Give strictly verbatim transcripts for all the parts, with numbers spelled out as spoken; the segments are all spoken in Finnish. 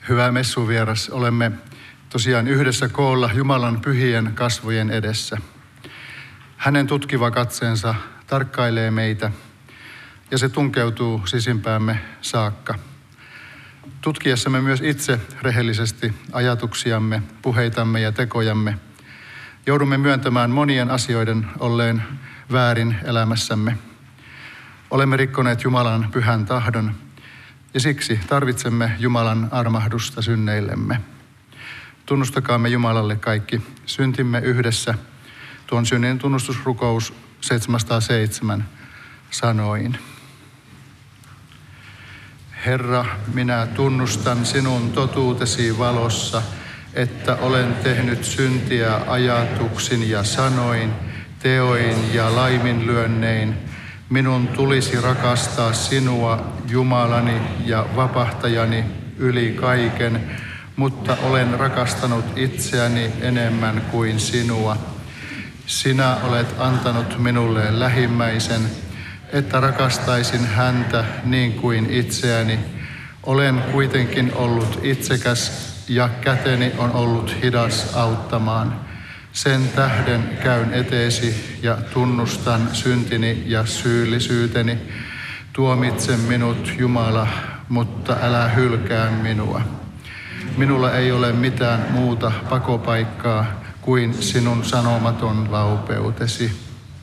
Hyvä messuvieras, olemme tosiaan yhdessä koolla Jumalan pyhien kasvojen edessä. Hänen tutkiva katseensa tarkkailee meitä ja se tunkeutuu sisimpäämme saakka. Tutkiessamme myös itse rehellisesti ajatuksiamme, puheitamme ja tekojamme, joudumme myöntämään monien asioiden olleen väärin elämässämme. Olemme rikkoneet Jumalan pyhän tahdon ja siksi tarvitsemme Jumalan armahdusta synneillemme. Tunnustakaamme Jumalalle kaikki syntimme yhdessä tuon synnin tunnustusrukous seitsemänsataaseitsemän sanoin. Herra, minä tunnustan sinun totuutesi valossa, että olen tehnyt syntiä ajatuksin ja sanoin, teoin ja laiminlyönnein. Minun tulisi rakastaa sinua, Jumalani ja vapahtajani, yli kaiken, mutta olen rakastanut itseäni enemmän kuin sinua. Sinä olet antanut minulle lähimmäisen, että rakastaisin häntä niin kuin itseäni. Olen kuitenkin ollut itsekäs ja käteni on ollut hidas auttamaan. Sen tähden käyn eteesi ja tunnustan syntini ja syyllisyyteni. Tuomitse minut, Jumala, mutta älä hylkää minua. Minulla ei ole mitään muuta pakopaikkaa kuin sinun sanomaton laupeutesi.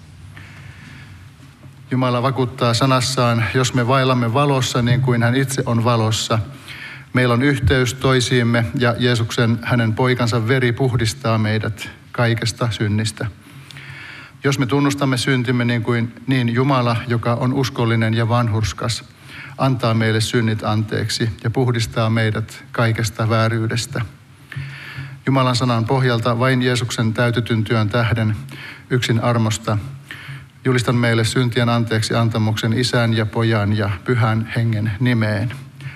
Jumala vakuuttaa sanassaan, jos me vaillamme valossa niin kuin hän itse on valossa. Meillä on yhteys toisiimme ja Jeesuksen, hänen poikansa veri puhdistaa meidät kaikesta synnistä. Jos me tunnustamme syntimme niin kuin niin Jumala, joka on uskollinen ja vanhurskas, antaa meille synnit anteeksi ja puhdistaa meidät kaikesta vääryydestä. Jumalan sanan pohjalta vain Jeesuksen täytetyn työn tähden yksin armosta julistan meille syntien anteeksi antamuksen Isän ja Pojan ja Pyhän Hengen nimeen.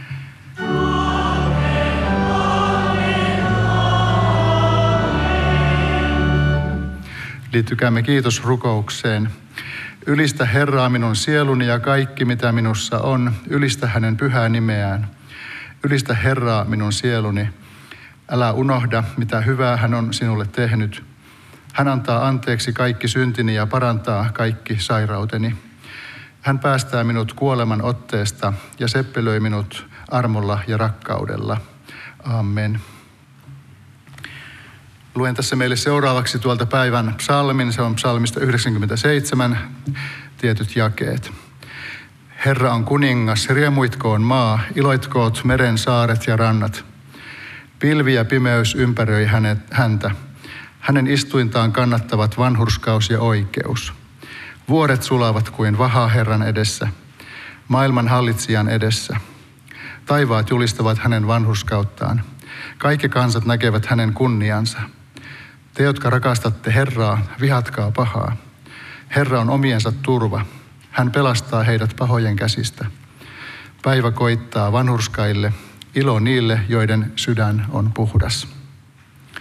Liittykäämme kiitosrukoukseen. Ylistä Herraa minun sieluni ja kaikki mitä minussa on. Ylistä hänen pyhää nimeään. Ylistä Herraa minun sieluni. Älä unohda mitä hyvää hän on sinulle tehnyt. Hän antaa anteeksi kaikki syntini ja parantaa kaikki sairauteni. Hän päästää minut kuoleman otteesta ja seppelöi minut armolla ja rakkaudella. Amen. Luen tässä meille seuraavaksi tuolta päivän psalmin. Se on psalmista yhdeksänkymmentäseitsemän, tietyt jakeet. Herra on kuningas, riemuitkoon maa, iloitkoot meren saaret ja rannat. Pilvi ja pimeys ympäröi hänet, häntä. Hänen istuintaan kannattavat vanhurskaus ja oikeus. Vuoret sulavat kuin vaha Herran edessä, maailman hallitsijan edessä. Taivaat julistavat hänen vanhurskauttaan. Kaikki kansat näkevät hänen kunniansa. Te, jotka rakastatte Herraa, vihatkaa pahaa. Herra on omiensa turva. Hän pelastaa heidät pahojen käsistä. Päivä koittaa vanhurskaille, ilo niille, joiden sydän on puhdas.